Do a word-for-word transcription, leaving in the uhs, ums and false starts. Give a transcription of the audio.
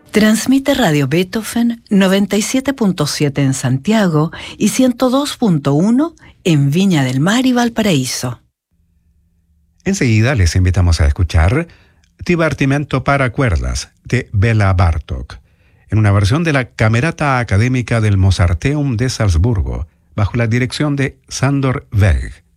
Transmite Radio Beethoven noventa y siete punto siete en Santiago y ciento dos punto uno en Viña del Mar y Valparaíso. Enseguida les invitamos a escuchar Divertimento para cuerdas de Bela Bartók, en una versión de la Camerata Académica del Mozarteum de Salzburgo, bajo la dirección de Sándor Weg.